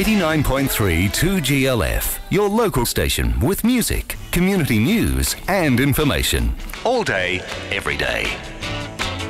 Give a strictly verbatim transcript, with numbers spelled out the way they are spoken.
eighty-nine point three two G L F, your local station with music, community news and information. All day, every day.